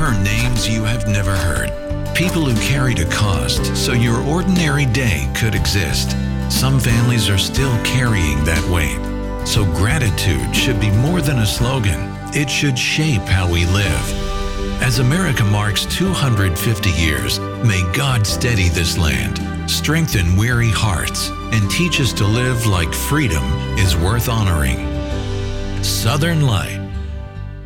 are names you have never heard. People who carried a cost so your ordinary day could exist. Some families are still carrying that weight. So gratitude should be more than a slogan. It should shape how we live. As America marks 250 years, may God steady this land, strengthen weary hearts, and teach us to live like freedom is worth honoring. Southern Life.